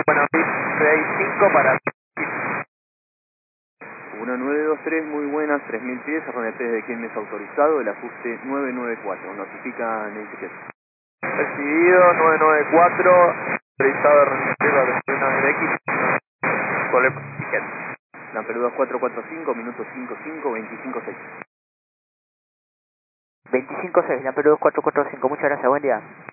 Bueno, 65 para... 1923, muy buenas, 3000 pies, RNP de Quilmes autorizado, el ajuste 994, notifica en etiqueta. Recibido, 994, autorizado de reserva de Reino de X, problema ticket. La Peluda 445, minuto 55, 256. 25-6, la Perú 445, muchas gracias, buen día.